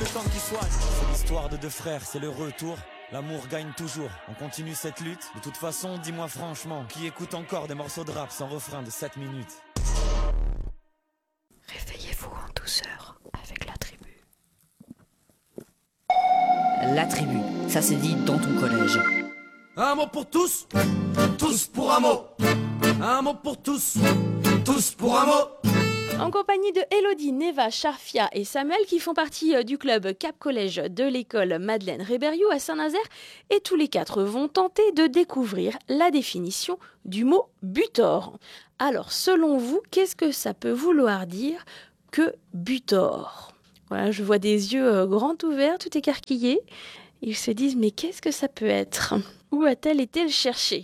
temps qui soigne. C'est l'histoire de deux frères, c'est le retour. L'amour gagne toujours, on continue cette lutte. De toute façon, dis-moi franchement, qui écoute encore des morceaux de rap sans refrain de 7 minutes? Réveillez-vous en douceur avec la tribu. La tribu, ça se dit dans ton collège. Un mot pour tous, tous pour un mot. Un mot pour tous, tous pour un mot. En compagnie de Elodie, Neva, Charfia et Samuel qui font partie du club Cap Collège de l'école Madeleine Rébériou à Saint-Nazaire, et tous les quatre vont tenter de découvrir la définition du mot butor. Alors, selon vous, qu'est-ce que ça peut vouloir dire que butor? Voilà, je vois des yeux grands ouverts, tout écarquillés. Ils se disent, mais qu'est-ce que ça peut être? Où a-t-elle été le chercher?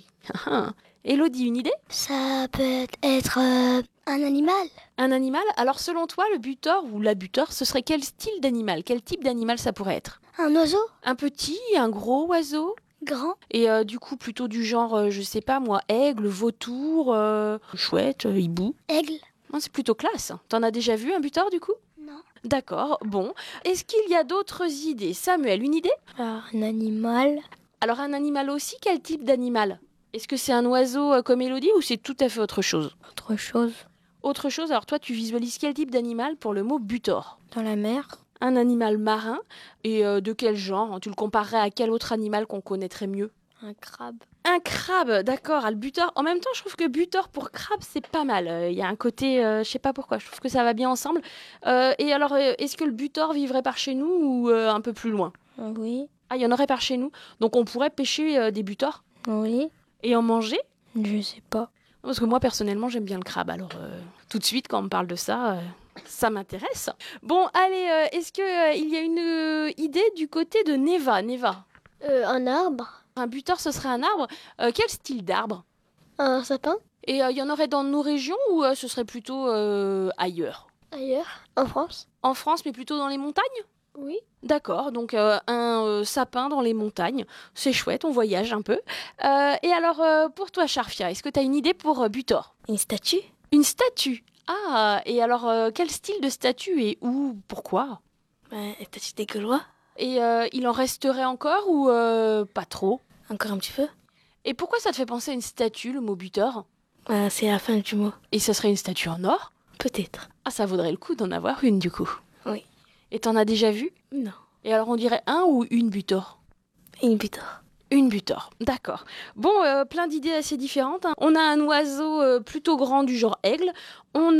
Elodie, une idée? Ça peut être un animal. Un animal? Alors selon toi, le butor ou la butor, ce serait quel style d'animal? Quel type d'animal ça pourrait être? Un oiseau. Un petit, un gros oiseau? Grand. Et du coup, plutôt du genre, je sais pas moi, aigle, vautour, chouette, hibou? Aigle. Non, c'est plutôt classe. T'en as déjà vu un butor du coup? Non. D'accord, bon. Est-ce qu'il y a d'autres idées? Samuel, une idée? Alors, un animal. Alors un animal aussi, quel type d'animal? Est-ce que c'est un oiseau comme Elodie ou c'est tout à fait autre chose? Autre chose. Autre chose, alors toi tu visualises quel type d'animal pour le mot butor? Dans la mer. Un animal marin, et de quel genre? Tu le comparerais à quel autre animal qu'on connaîtrait mieux? Un crabe. Un crabe, d'accord, le butor. En même temps, je trouve que butor pour crabe, c'est pas mal. Il y a un côté, je sais pas pourquoi, je trouve que ça va bien ensemble. Et alors, est-ce que le butor vivrait par chez nous ou un peu plus loin? Oui. Ah, il y en aurait par chez nous. Donc on pourrait pêcher des butors? Oui. Et en manger? Je sais pas. Parce que moi, personnellement, j'aime bien le crabe. Alors, tout de suite, quand on me parle de ça, ça m'intéresse. Bon, allez, est-ce qu'il y a une idée du côté de Neva? Neva? Un arbre. Un butor, ce serait un arbre. Quel style d'arbre? Un sapin. Et il y en aurait dans nos régions ou ce serait plutôt ailleurs? Ailleurs. En France. En France, mais plutôt dans les montagnes? Oui. D'accord, donc un sapin dans les montagnes, c'est chouette, on voyage un peu. Et alors, pour toi, Charfia, est-ce que tu as une idée pour butor? Une statue. Une statue? Ah, et alors, quel style de statue et où? Pourquoi? Une statue des Gaulois. Et il en resterait encore ou pas trop? Encore un petit peu. Et pourquoi ça te fait penser à une statue, le mot butor? C'est la fin du mot. Et ce serait une statue en or? Peut-être. Ah, ça vaudrait le coup d'en avoir une, du coup. Oui. Et t'en as déjà vu? Non. Et alors, on dirait un ou une butor? Une butor. Une butor, d'accord. Bon, plein d'idées assez différentes. On a un oiseau plutôt grand du genre aigle. On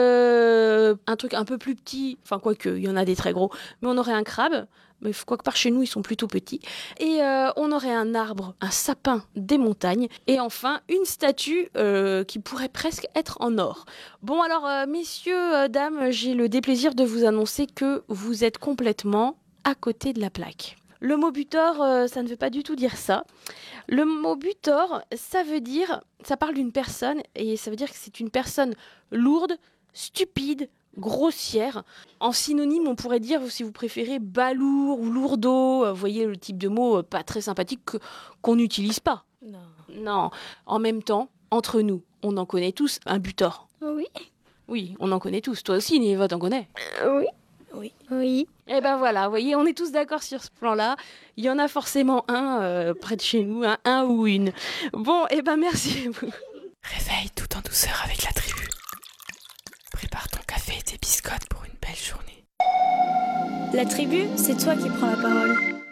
a un truc un peu plus petit, enfin quoique, il y en a des très gros. Mais on aurait un crabe, mais quoique par chez nous, ils sont plutôt petits. Et on aurait un arbre, un sapin des montagnes. Et enfin, une statue qui pourrait presque être en or. Bon, alors, messieurs, dames, j'ai le déplaisir de vous annoncer que vous êtes complètement à côté de la plaque. Le mot butor, ça ne veut pas du tout dire ça. Le mot butor, ça parle d'une personne, et ça veut dire que c'est une personne lourde, stupide, grossière. En synonyme, on pourrait dire, si vous préférez, balourd ou lourdeau. Vous voyez le type de mot pas très sympathique qu'on n'utilise pas. Non. En même temps, entre nous, on en connaît tous un butor. Oui. Oui, on en connaît tous. Toi aussi, Néva, t'en connais? Oui. Oui. Oui. Et ben voilà, vous voyez, on est tous d'accord sur ce plan-là. Il y en a forcément un près de chez nous, un ou une. Bon, et ben merci à vous. Réveille tout en douceur avec la tribu. Prépare ton café et tes biscottes pour une belle journée. La tribu, c'est toi qui prends la parole.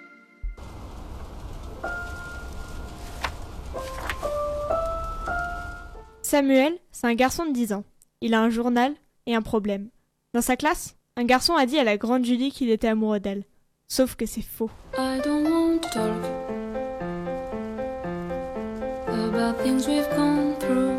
Samuel, c'est un garçon de 10 ans. Il a un journal et un problème. Dans sa classe, un garçon a dit à la grande Julie qu'il était amoureux d'elle. Sauf que c'est faux. I don't want to talk about things we've gone through.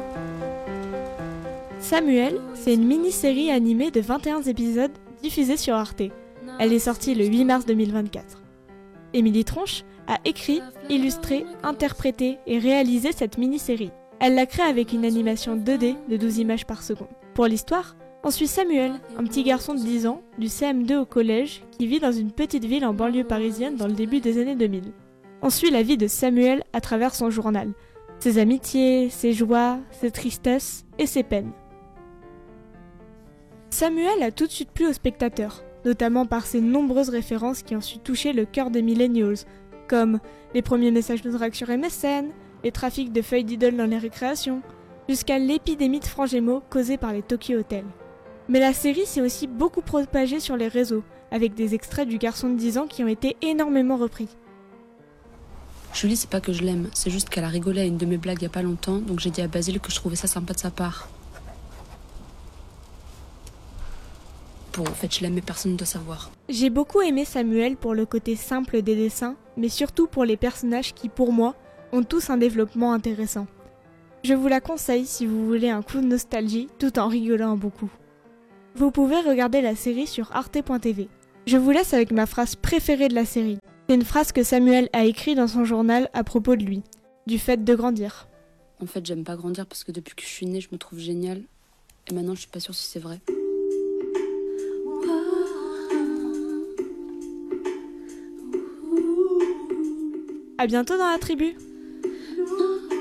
Samuel, c'est une mini-série animée de 21 épisodes diffusée sur Arte. Elle est sortie le 8 mars 2024. Émilie Tronche a écrit, illustré, interprété et réalisé cette mini-série. Elle l'a créée avec une animation 2D de 12 images par seconde. Pour l'histoire, on suit Samuel, un petit garçon de 10 ans, du CM2 au collège, qui vit dans une petite ville en banlieue parisienne dans le début des années 2000. On suit la vie de Samuel à travers son journal, ses amitiés, ses joies, ses tristesses et ses peines. Samuel a tout de suite plu aux spectateurs, notamment par ses nombreuses références qui ont su toucher le cœur des millennials, comme les premiers messages de drague sur MSN, les trafics de feuilles d'idoles dans les récréations, jusqu'à l'épidémie de francs Gémeaux causée par les Tokyo Hotels. Mais la série s'est aussi beaucoup propagée sur les réseaux, avec des extraits du garçon de 10 ans qui ont été énormément repris. Julie, c'est pas que je l'aime, c'est juste qu'elle a rigolé à une de mes blagues il y a pas longtemps, donc j'ai dit à Basile que je trouvais ça sympa de sa part. Bon, en fait, je l'aime mais personne ne doit savoir. J'ai beaucoup aimé Samuel pour le côté simple des dessins, mais surtout pour les personnages qui, pour moi, ont tous un développement intéressant. Je vous la conseille si vous voulez un coup de nostalgie tout en rigolant beaucoup. Vous pouvez regarder la série sur arte.tv. Je vous laisse avec ma phrase préférée de la série. C'est une phrase que Samuel a écrite dans son journal à propos de lui, du fait de grandir. En fait, j'aime pas grandir parce que depuis que je suis née, je me trouve géniale. Et maintenant, je suis pas sûre si c'est vrai. À bientôt dans la tribu.